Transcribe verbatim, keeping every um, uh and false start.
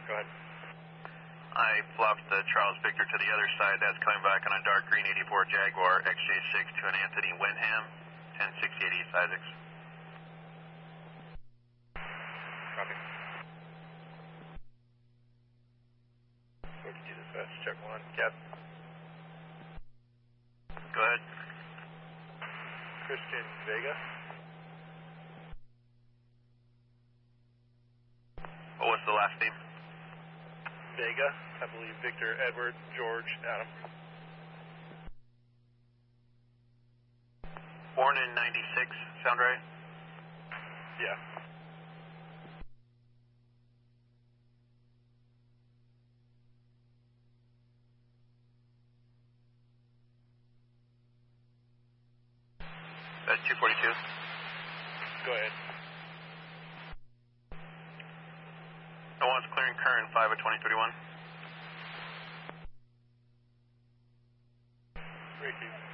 Go ahead. I flopped the Charles Victor to the other side. That's coming back on a dark green eighty-four Jaguar X J six to an Anthony Wenham, ten sixty-eight East Isaacs. Copy. forty-two dispatch, check one, Cap. Go ahead. Christian Vega. What was the last name? Vega, I believe Victor, Edward, George, Adam. Born in ninety-six, sound right? Yeah. That's two forty-two. Go ahead. No one's clearing current, five of twenty thirty-one. Three two.